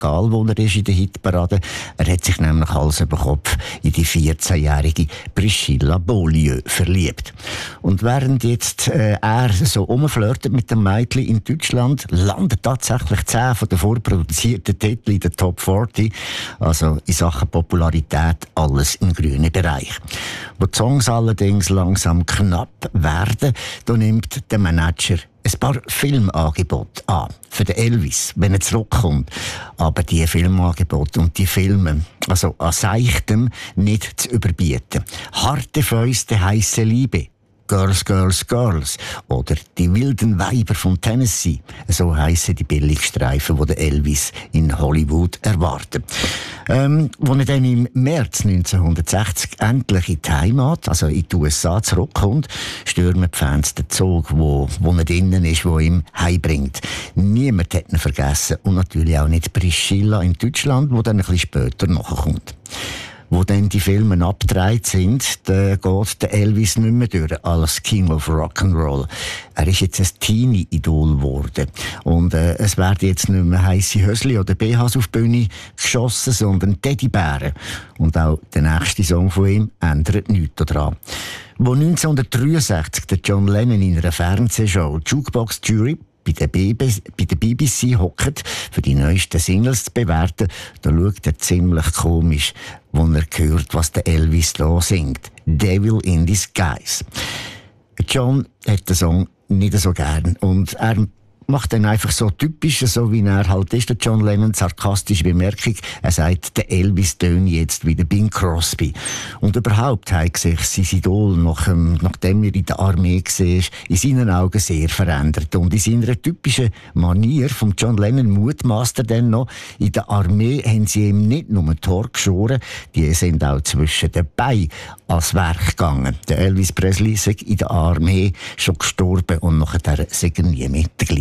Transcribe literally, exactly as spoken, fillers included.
egal wo er ist in der Hitparade. Er hat sich nämlich Hals über Kopf in die vierzehnjährige Priscilla Beaulieu verliebt. Und während jetzt äh, er so rumflirtet mit dem Mädchen in Deutschland, landen tatsächlich zehn von den vorproduzierten Titeln in der Top vierzig. Also in Sachen Popularität alles im grünen Bereich. Wo die Songs allerdings langsam knapp werden, da nimmt der Manager ein paar Filmangebote an für den Elvis, wenn er zurückkommt. Aber die Filmangebote und die Filme, also an Seichtem nicht zu überbieten. Harte Fäuste, heisse Liebe. Girls, Girls, Girls oder die wilden Weiber von Tennessee. So heissen die Billigstreifen, die der Elvis in Hollywood erwartet. Ähm, als er dann im März neunzehnhundertsechzig endlich in die Heimat, also in die U S A zurückkommt, stürmen die Fans den Zug, wo, wo er drinnen ist, wo ihm heimbringt. Niemand hat ihn vergessen und natürlich auch nicht Priscilla in Deutschland, wo dann ein bisschen später nachkommt. Wo dann die Filme abgedreht sind, da geht der Elvis nicht mehr durch als King of Rock'n'Roll. Er ist jetzt ein Teenie-Idol geworden. Und äh, es werden jetzt nicht mehr heisse Hösli oder B Hs auf die Bühne geschossen, sondern Teddybären. Und auch der nächste Song von ihm ändert nichts daran. Wo neunzehnhundertdreiundsechzig der John Lennon in einer Fernsehshow Jukebox Jury bei der, B B, bei der B B C hockt, für die neuesten Singles zu bewerten, da schaut er ziemlich komisch, wenn er hört, was der Elvis da singt. Devil in Disguise. John hat den Song nicht so gern und er macht dann einfach so typisch, so wie er halt ist, der John Lennon, sarkastische Bemerkung. Er sagt, der Elvis tönt jetzt wie der Bing Crosby. Und überhaupt hat sich sein Idol, nach, ähm, nachdem er in der Armee war, in seinen Augen sehr verändert. Und in seiner typischen Manier vom John Lennon mutmaßt dann noch, in der Armee haben sie ihm nicht nur die Haare geschoren, die sind auch zwischen den Beinen als Werk gegangen. Der Elvis Presley ist in der Armee schon gestorben und nachher sei er nie mehr der Gleiche.